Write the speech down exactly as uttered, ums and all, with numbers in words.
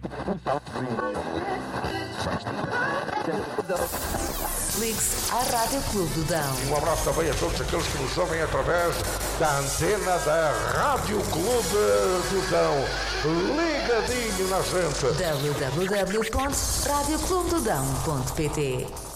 Ligue-se à Rádio Clube do Dão. Um abraço também a todos aqueles que nos ouvem através da antena da Rádio Clube do Dão. Ligadinho na gente. w w w ponto rádio clube do dão ponto p t